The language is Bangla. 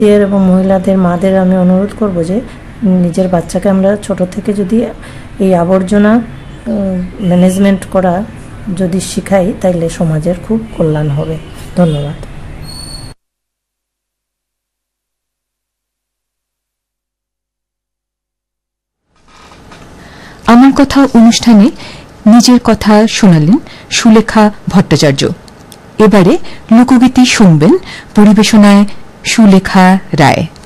এবং মহিলাদের মাদের আমি অনুরোধ করব যে নিজের বাচ্চাকে আমরা ছোট থেকে যদি এই আবর্জনা ম্যানেজমেন্ট করা যদি শিখাই তাইলে সমাজের খুব কল্যাণ হবে। ধন্যবাদ। আমার কথা অনুষ্ঠানে নিজের কথা শোনালেন সুলেখা ভট্টাচার্য। এবারে লোকগীতি শুনবেন, পরিবেশনায় সুলেখা রায়।